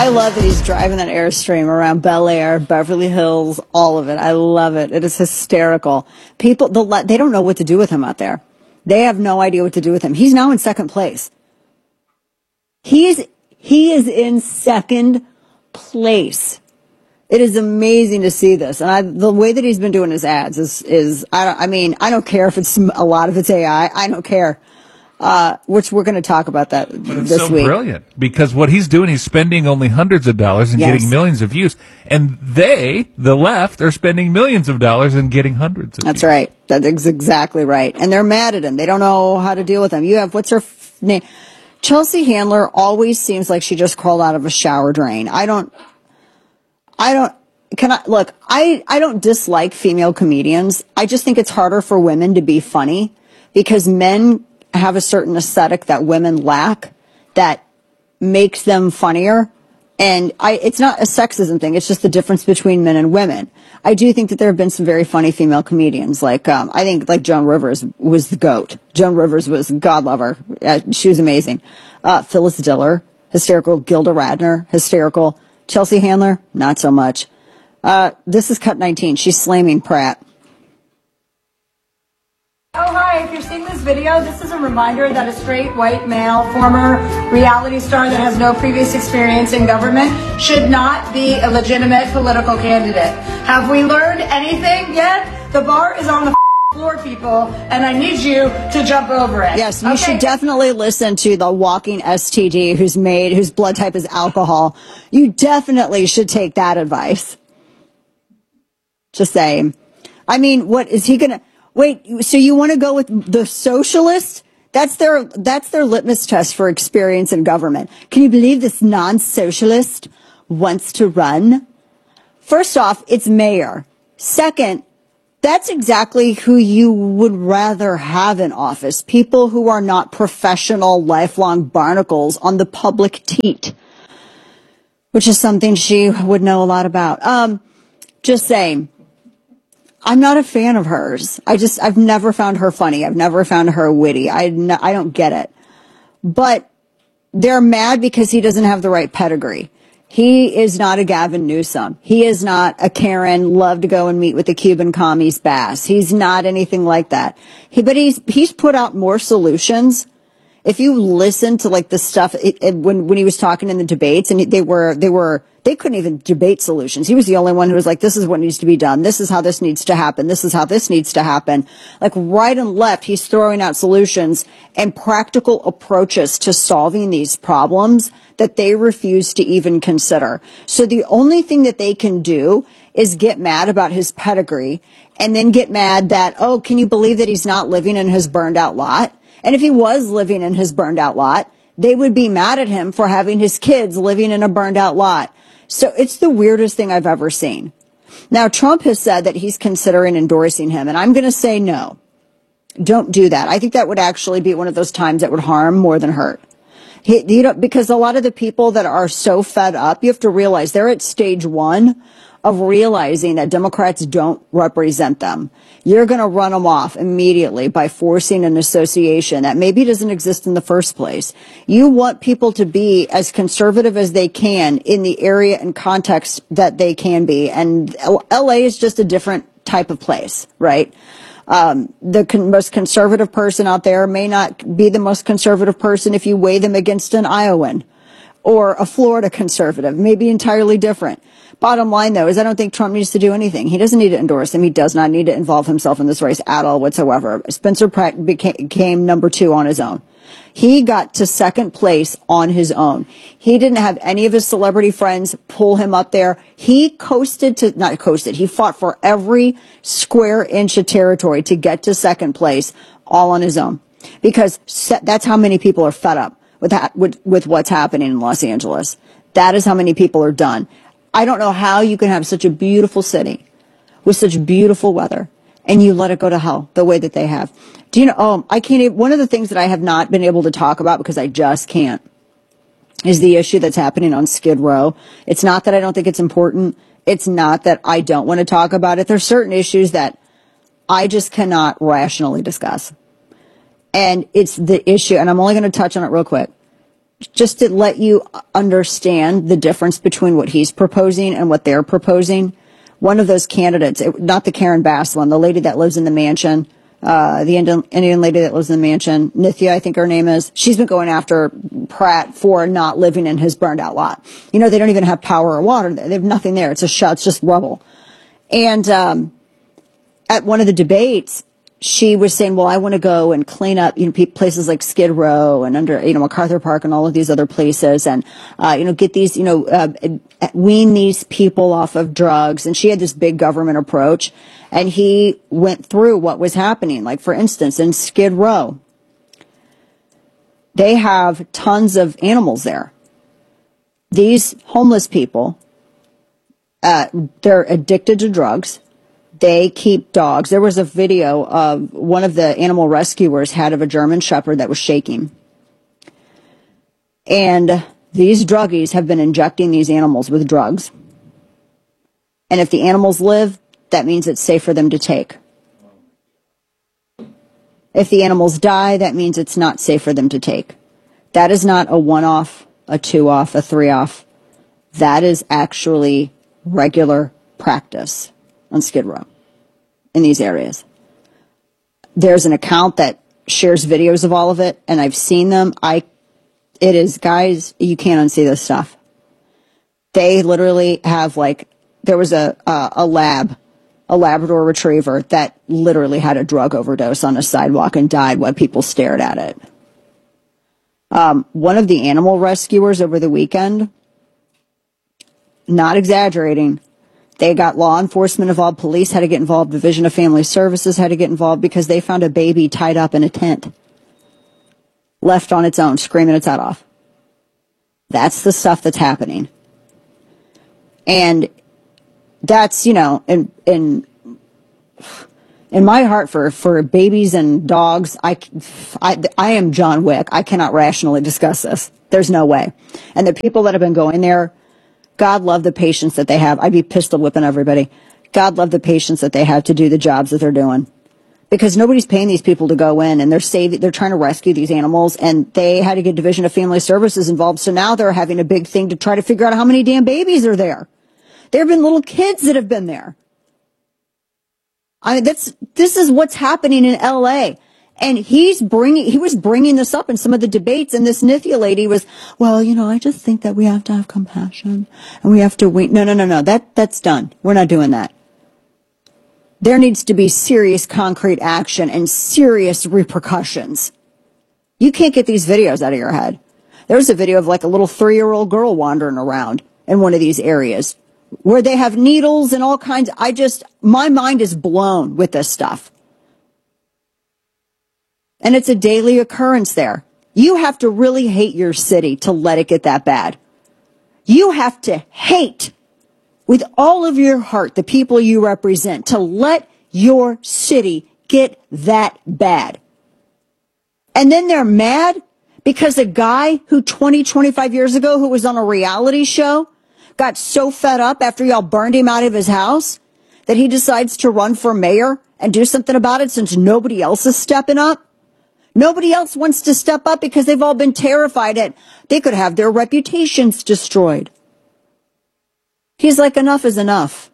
love that he's driving that Airstream around Bel Air, Beverly Hills, all of it. I love it. It is hysterical. People, they don't know what to do with him out there. They have no idea what to do with him. He's now in second place. He is in second place. It is amazing to see this. And the way that he's been doing his ads is I don't care if a lot of it's AI. I don't care. Which we're going to talk about that this week. Brilliant, because what he's doing, he's spending only hundreds of dollars and getting millions of views. And the left, are spending millions of dollars and getting hundreds of views. That's right. That's exactly right. And they're mad at him. They don't know how to deal with him. You have, what's her name? Chelsea Handler always seems like she just crawled out of a shower drain. I don't dislike female comedians. I just think it's harder for women to be funny because men have a certain aesthetic that women lack that makes them funnier. And it's not a sexism thing. It's just the difference between men and women. I do think that there have been some very funny female comedians. I think Joan Rivers was the GOAT. Joan Rivers was, God love her. She was amazing. Phyllis Diller, hysterical. Gilda Radner, hysterical. Chelsea Handler, not so much. This is Cut 19. She's slamming Pratt. Oh, hi. If you're seeing this video, this is a reminder that a straight white male, former reality star that has no previous experience in government should not be a legitimate political candidate. Have we learned anything yet? The bar is on the floor, people, and I need you to jump over it. Yes, you should definitely listen to the walking STD whose blood type is alcohol. You definitely should take that advice. Just saying. I mean, what is he going to... Wait, so you want to go with the socialist? That's their litmus test for experience in government. Can you believe this non-socialist wants to run? First off, it's mayor. Second, that's exactly who you would rather have in office. People who are not professional, lifelong barnacles on the public teat, which is something she would know a lot about. Just saying. I'm not a fan of hers. I've never found her funny. I've never found her witty. I don't get it. But they're mad because he doesn't have the right pedigree. He is not a Gavin Newsom. He is not a Karen, love to go and meet with the Cuban commies Bass. He's not anything like that. But he's put out more solutions. If you listen to the stuff when he was talking in the debates, and they couldn't even debate solutions. He was the only one who was like, this is what needs to be done. This is how this needs to happen. This is how this needs to happen. Right and left, he's throwing out solutions and practical approaches to solving these problems that they refuse to even consider. So the only thing that they can do is get mad about his pedigree and then get mad that, oh, can you believe that he's not living in his burned out lot? And if he was living in his burned out lot, they would be mad at him for having his kids living in a burned out lot. So it's the weirdest thing I've ever seen. Now, Trump has said that he's considering endorsing him, and I'm going to say no. Don't do that. I think that would actually be one of those times that would harm more than hurt. Because a lot of the people that are so fed up, you have to realize they're at stage one of realizing that Democrats don't represent them. You're going to run them off immediately by forcing an association that maybe doesn't exist in the first place. You want people to be as conservative as they can in the area and context that they can be. And LA is just a different type of place, right? The most conservative person out there may not be the most conservative person if you weigh them against an Iowan or a Florida conservative, maybe entirely different. Bottom line, though, is I don't think Trump needs to do anything. He doesn't need to endorse him. He does not need to involve himself in this race at all whatsoever. Spencer Pratt became number 2 on his own. He got to second place on his own. He didn't have any of his celebrity friends pull him up there. He he fought for every square inch of territory to get to second place all on his own. Because that's how many people are fed up with what's happening in Los Angeles. That is how many people are done. I don't know how you can have such a beautiful city with such beautiful weather and you let it go to hell the way that they have. Do you know, one of the things that I have not been able to talk about because I just can't is the issue that's happening on Skid Row. It's not that I don't think it's important. It's not that I don't want to talk about it. There's certain issues that I just cannot rationally discuss. And it's the issue, and I'm only going to touch on it real quick. just to let you understand the difference between what he's proposing and what they're proposing. One of those candidates, not the Karen Bass one, the lady that lives in the mansion, the Indian lady that lives in the mansion, Nithya, I think her name is, she's been going after Pratt for not living in his burned out lot. You know, they don't even have power or water there. They have nothing there. It's just rubble. And at one of the debates, she was saying, well, I want to go and clean up, places like Skid Row and MacArthur Park and all of these other places and, get these, wean these people off of drugs. And she had this big government approach, and he went through what was happening. Like, for instance, in Skid Row, they have tons of animals there. These homeless people, they're addicted to drugs. They keep dogs. There was a video of one of the animal rescuers had of a German Shepherd that was shaking. And these druggies have been injecting these animals with drugs. And if the animals live, that means it's safe for them to take. If the animals die, that means it's not safe for them to take. That is not a one-off, a two-off, a three-off. That is actually regular practice on Skid Row in these areas. There's an account that shares videos of all of it, and I've seen them. It is, guys, you can't unsee this stuff. They literally have, there was a Labrador Retriever that literally had a drug overdose on a sidewalk and died while people stared at it. One of the animal rescuers over the weekend, not exaggerating, they got law enforcement involved, police had to get involved, Division of Family Services had to get involved because they found a baby tied up in a tent, left on its own, screaming its head off. That's the stuff that's happening. And that's, in my heart for babies and dogs, I am John Wick. I cannot rationally discuss this. There's no way. And the people that have been going there, God love the patience that they have. I'd be pistol whipping everybody. God love the patience that they have to do the jobs that they're doing. Because nobody's paying these people to go in, and they're trying to rescue these animals, and they had to get Division of Family Services involved. So now they're having a big thing to try to figure out how many damn babies are there. There have been little kids that have been there. This is what's happening in LA. And he was bringing this up in some of the debates, and this Nithya lady was, well, I just think that we have to have compassion and we have to wait. No. That's done. We're not doing that. There needs to be serious concrete action and serious repercussions. You can't get these videos out of your head. There was a video of a little 3-year-old girl wandering around in one of these areas where they have needles and all kinds. My mind is blown with this stuff. And it's a daily occurrence there. You have to really hate your city to let it get that bad. You have to hate with all of your heart the people you represent to let your city get that bad. And then they're mad because a guy who 25 years ago who was on a reality show got so fed up after y'all burned him out of his house that he decides to run for mayor and do something about it since nobody else is stepping up. Nobody else wants to step up because they've all been terrified that they could have their reputations destroyed. He's like, enough is enough.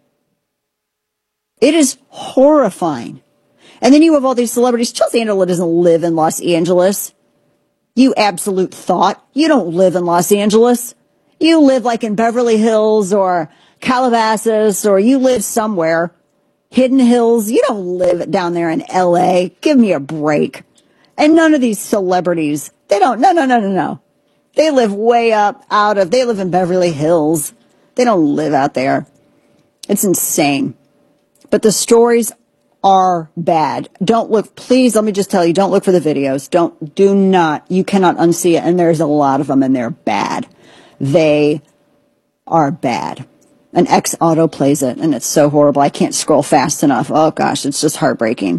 It is horrifying. And then you have all these celebrities. Chelsea Handler doesn't live in Los Angeles. You absolute thought. You don't live in Los Angeles. You live in Beverly Hills or Calabasas, or you live somewhere. Hidden Hills. You don't live down there in LA. Give me a break. And none of these celebrities, they don't, no. They live way they live in Beverly Hills. They don't live out there. It's insane. But the stories are bad. Please, let me just tell you, don't look for the videos. You cannot unsee it. And there's a lot of them, and they're bad. They are bad. An X-Auto plays it, and it's so horrible. I can't scroll fast enough. Oh gosh, it's just heartbreaking.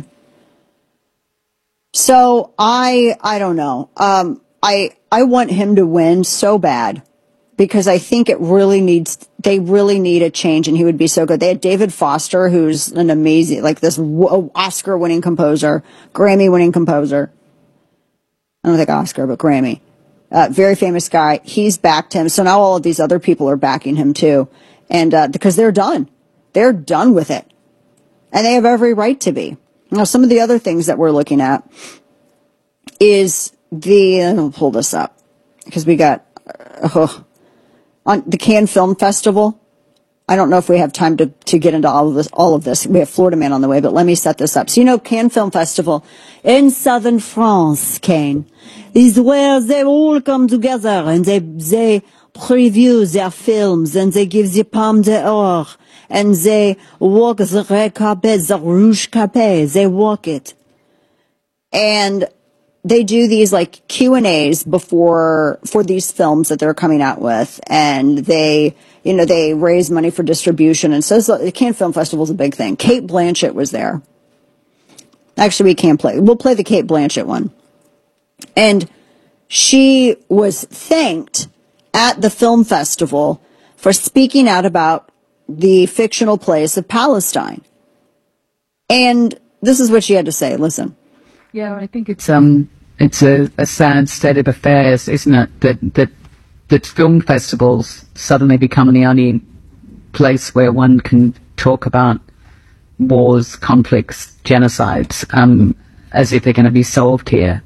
So I don't know. I want him to win so bad because I think they really need a change, and he would be so good. They had David Foster, who's an amazing, this Oscar-winning composer, Grammy-winning composer. I don't think Oscar, but Grammy. Very famous guy. He's backed him. So now all of these other people are backing him too. And because they're done. They're done with it. And they have every right to be. Now, some of the other things that we're looking at is I'll pull this up because we got on the Cannes Film Festival. I don't know if we have time to get into all of this. We have Florida Man on the way, but let me set this up. So, Cannes Film Festival in southern France, Cannes, is where they all come together and they preview their films and they give the Palme d'Or and they walk the red carpet, the rouge carpet, they walk it. And they do these like Q&As for these films that they're coming out with, and they raise money for distribution. And so the Cannes Film Festival is a big thing. Cate Blanchett was there. Actually, we'll play the Cate Blanchett one. And she was thanked at the film festival for speaking out about the fictional place of Palestine. And this is what she had to say. Listen. Yeah, I think it's a sad state of affairs, isn't it? That film festivals suddenly become the only place where one can talk about wars, conflicts, genocides, as if they're going to be solved here.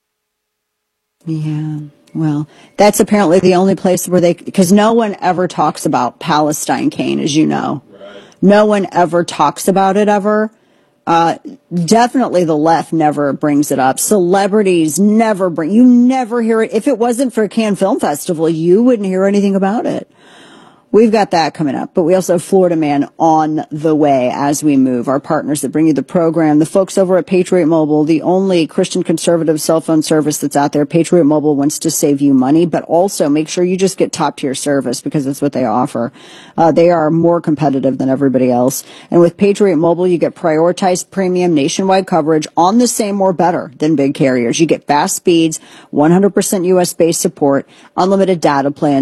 Yeah, well, that's apparently the only place where because no one ever talks about Palestine, Kane, as you know. Right. No one ever talks about it ever. Definitely the left never brings it up. Celebrities you never hear it. If it wasn't for Cannes Film Festival, you wouldn't hear anything about it. We've got that coming up, but we also have Florida Man on the way as we move. Our partners that bring you the program, the folks over at Patriot Mobile, the only Christian conservative cell phone service that's out there. Patriot Mobile wants to save you money, but also make sure you just get top tier service because that's what they offer. They are more competitive than everybody else. And with Patriot Mobile, you get prioritized premium nationwide coverage on the same or better than big carriers. You get fast speeds, 100% US based support, unlimited data plans,